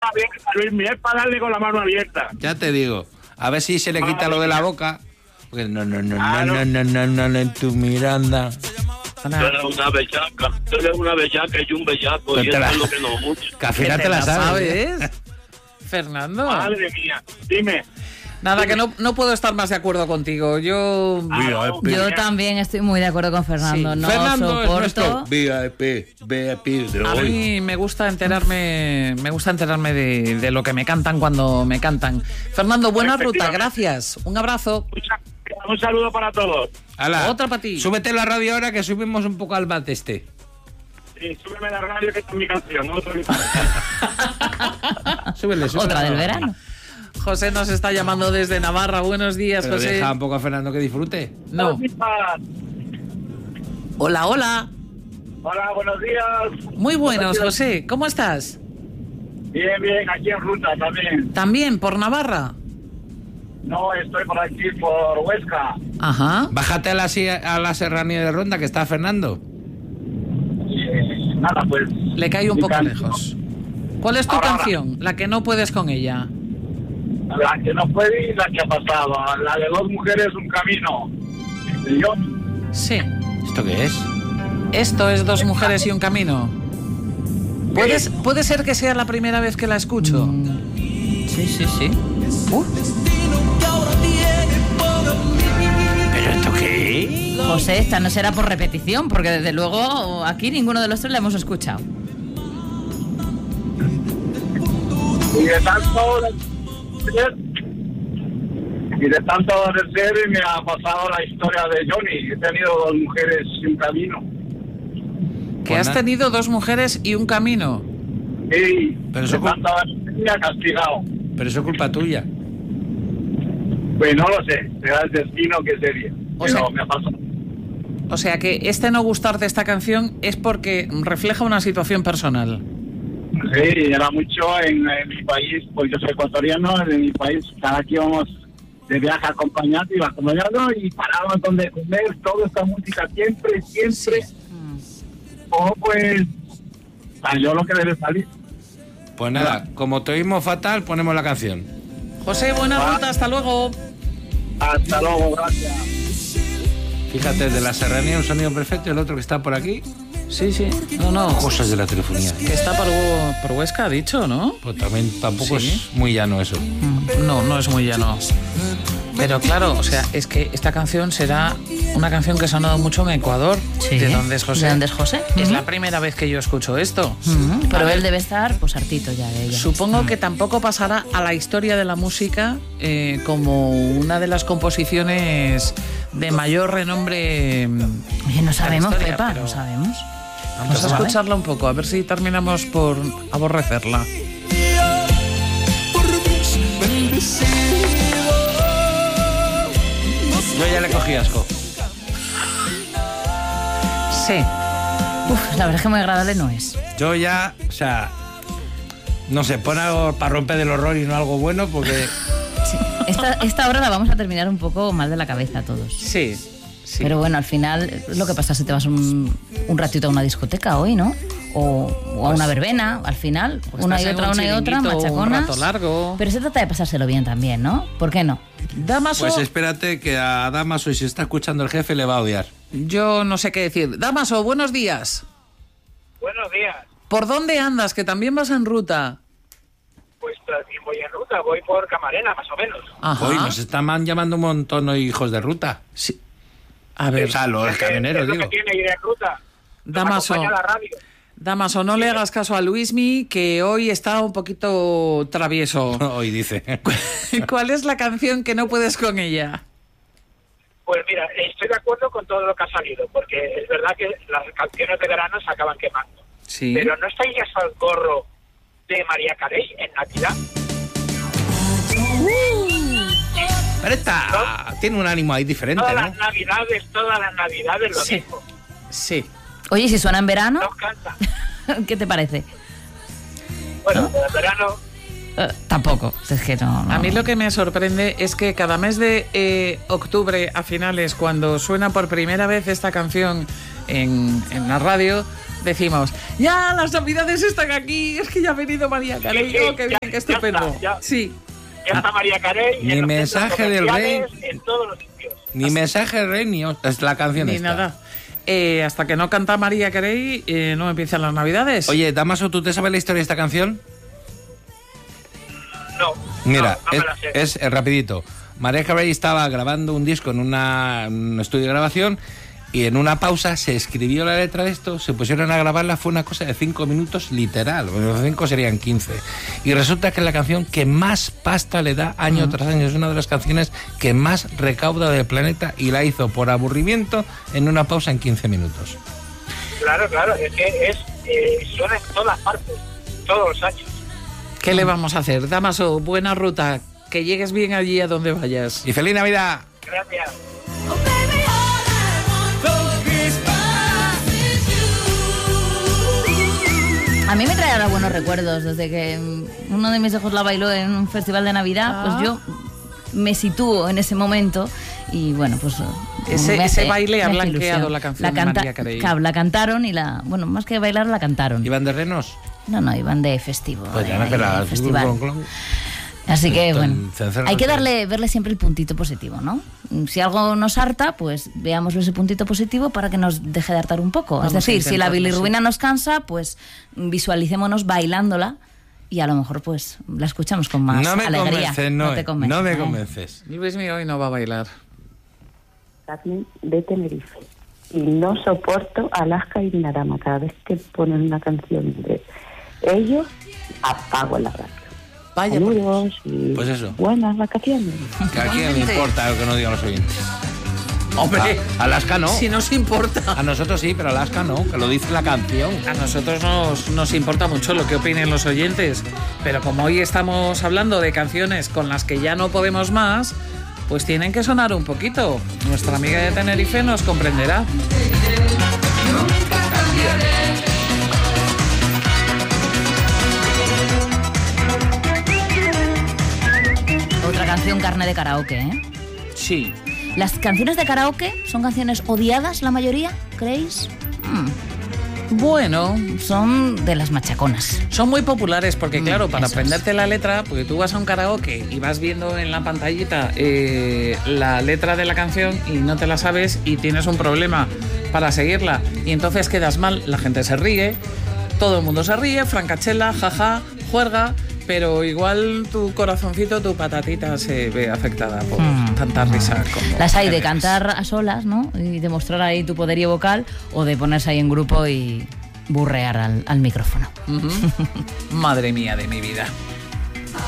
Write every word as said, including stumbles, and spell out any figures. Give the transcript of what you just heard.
abierta, Luis Miguel, para darle con la mano abierta. Ya te digo. A ver si se le quita lo de la boca. Porque no, no, no, Ah, no, no, no, no, no, no, en tu Miranda. Tú eres una bellaca, tú eres una bellaca y un bellaco, Pues y te eso la- es lo que nos gusta. Que al final te la sabes. ¿sabes? Fernando. Madre mía, dime. Nada, que no, no puedo estar más de acuerdo contigo. Yo... Ah, no, Yo mira. también estoy muy de acuerdo con Fernando. Sí. No Fernando es nuestro soporto. V I P, V I P de A hoy. mí me gusta enterarme, me gusta enterarme de, de lo que me cantan cuando me cantan. Fernando, buena ruta, gracias. Un abrazo. Un saludo para todos. Ala, Otra para ti. Súbete la radio ahora que subimos un poco al bate este. Sí, súbeme la radio que está en mi canción. ¿No? Súbele, súbele. Otra del verano. José nos está llamando desde Navarra. Buenos días, Pero José. deja un poco a Fernando que disfrute. No. Hola, hola. Hola, buenos días. Muy buenos, José. ¿Cómo estás? Bien, bien, aquí en ruta también. También por Navarra. No, estoy por aquí, por Huesca. Ajá. Bájate a la, si- a la serranía de Ronda que está Fernando. Y, nada, pues... Le cae un mi poco canción. lejos. ¿Cuál es tu Ahora, canción? La que no puedes con ella. La que no puede y la que ha pasado. La de dos mujeres, un camino. Y yo, Sí. ¿Esto qué es? Esto es Dos mujeres y un camino. ¿Puedes, ¿Puede ser que sea la primera vez que la escucho? Sí, sí, sí. Uh, ¿Pero esto qué? José, esta no será por repetición, porque desde luego aquí ninguno de los tres la hemos escuchado. y de tanto... Y de tanto agradecer me ha pasado la historia de Johnny. He tenido dos mujeres y un camino. que has tenido dos mujeres y un camino. Y Pero de eso- tanto agradecer me ha castigado. Pero eso es culpa tuya. Pues no lo sé, será el destino que sería. O Pero sea- me ha pasado. O sea que este no gustarte esta canción es porque refleja una situación personal. Sí, era mucho en, en mi país, pues yo soy ecuatoriano, en mi país cada que íbamos de viaje acompañado, iba acompañado y parábamos donde comer, toda esta música siempre, siempre. O pues salió lo que debe salir. Pues nada, como te oímos fatal, ponemos la canción. José, buena ruta, hasta luego. Hasta luego, gracias. Fíjate, de la serranía un sonido perfecto y el otro que está por aquí, Sí, sí. No, no. cosas de la telefonía. Que está por, por Huesca, ha dicho, ¿no? Pues también tampoco Sí. es muy llano eso. No, no es muy llano. Pero claro, o sea, es que esta canción será una canción que ha sonado mucho en Ecuador. Sí. ¿De dónde es José? ¿De dónde es José? Es la Ujú. primera vez que yo escucho esto. Ujú, Pero A ver, él debe estar pues hartito ya de ella. Supongo que tampoco pasará a la historia de la música eh, como una de las composiciones de mayor renombre. Oye, no sabemos, historia, Pepa, pero- no sabemos. Vamos a sabe. escucharla un poco, a ver si terminamos por aborrecerla. Yo ya le cogí asco. Sí. Uf, la verdad es que muy agradable no es. Yo ya, o sea, no sé, pon algo para romper el horror y no algo bueno porque... Sí. Esta, esta hora la vamos a terminar un poco mal de la cabeza todos. Sí. Sí. Pero bueno, al final es lo que pasa si te vas un, un ratito a una discoteca hoy, ¿no? O, o a una verbena, al final, Pues una y estás en otra, un una y otra, chiringuito, un machaconas. rato largo. Pero se trata de pasárselo bien también, ¿no? ¿Por qué no? Damaso, Pues espérate que a Damaso, y si está escuchando el jefe, le va a odiar. yo no sé qué decir. Damaso, buenos días. Buenos días. ¿Por dónde andas? Que también vas en ruta. Pues también voy en ruta, voy por Camarena, más o menos. Ajá. Hoy nos están llamando un montón de hijos de ruta. Sí. A ver, O sea, los camioneros, es lo digo. que tiene ir en ruta. Damaso. Nos acompaña la radio. Damaso, no le hagas caso a Luismi, que hoy está un poquito travieso. Hoy dice. ¿Cuál es la canción que no puedes con ella? Pues mira, estoy de acuerdo con todo lo que ha salido, porque es verdad que las canciones de verano se acaban quemando. Sí. Pero ¿no está ya al gorro de María Carey en Navidad? Pero esta tiene un ánimo ahí diferente, Todas ¿no? las navidades, todas las navidades lo Sí. mismo. Sí. Oye, ¿y si suena en verano? Nos cansa. ¿Qué te parece? Bueno, en verano, Eh, tampoco, es que no, no. A mí lo que me sorprende es que cada mes de eh, octubre a finales, cuando suena por primera vez esta canción en, en la radio, decimos, ya las navidades están aquí, es que ya ha venido María Carey, Sí, sí, oh, qué ya- bien, qué estupendo. ya está, ya. Sí. Ya está María Carey. Ni en los mensaje centros del rey. comerciales, En todos los sitios. Ni mensaje rey ni os- es la canción Ni esta. nada. Eh, hasta que no canta María Carey, eh, no empiezan las navidades. Oye, Damaso, ¿tú te sabes la historia de esta canción? No. Mira, no, no me es, la sé. es, eh, rapidito. María Carey estaba grabando un disco en una, un estudio de grabación y en una pausa se escribió la letra de esto, se pusieron a grabarla, fue una cosa de cinco minutos literal, bueno, los cinco serían quince. Y resulta que es la canción que más pasta le da año uh-huh. tras año, es una de las canciones que más recauda del planeta y la hizo por aburrimiento en una pausa en quince minutos. Claro, claro, es que es, eh, suena en todas partes, todos los años. ¿Qué le vamos a hacer? Damaso, buena ruta, que llegues bien allí a donde vayas. ¡Y feliz Navidad! Gracias. A mí me trae ahora buenos recuerdos. Desde que uno de mis hijos la bailó en un festival de Navidad, Ah. pues yo me sitúo en ese momento y bueno, pues Ese, me ese hace- baile me ha hace blanqueado ilusión. la canción La de canta- María Carey. claro, la cantaron y la, bueno, más que bailar la cantaron. ¿Iban de renos? No, no, iban de festivo. Pues de- ya no de queda festival. Así que, Entonces, bueno, se encerra hay que todo. darle, verle siempre el puntito positivo, ¿no? Si algo nos harta, pues veamos ese puntito positivo para que nos deje de hartar un poco. Vamos es decir, a si la intentarlo, bilirrubina nos cansa, pues visualicémonos bailándola y a lo mejor pues la escuchamos con más No me alegría. convences, no, te convences, no me ¿eh? convences. Luis mío hoy no va a bailar. Catherine de Tenerife. Y no soporto Alaska y Dinarama. Cada vez que ponen una canción de ellos, apago la radio. Vaya, Saludos y Pues eso. buenas vacaciones. Que a quién le importa lo que nos digan los oyentes. hombre, A Alaska no. si nos importa. A nosotros sí, pero Alaska no, que lo dice la canción. A nosotros nos, nos importa mucho lo que opinen los oyentes, pero como hoy estamos hablando de canciones con las que ya no podemos más, pues tienen que sonar un poquito. Nuestra amiga de Tenerife nos comprenderá. Otra canción carne de karaoke, ¿eh? Sí. ¿Las canciones de karaoke son canciones odiadas la mayoría, creéis? Mm, Bueno, son de las machaconas. son muy populares porque, Mm, claro, para eso aprenderte la letra, porque tú vas a un karaoke y vas viendo en la pantallita eh, la letra de la canción y no te la sabes y tienes un problema para seguirla y entonces quedas mal, la gente se ríe, todo el mundo se ríe, francachela, jaja, juerga, pero igual tu corazoncito, tu patatita se ve afectada por Mm. tanta risa como Las hay de generas. cantar a solas, ¿no? Y demostrar ahí tu poderío vocal o de ponerse ahí en grupo y burrear al, al micrófono. Ujú. Madre mía de mi vida.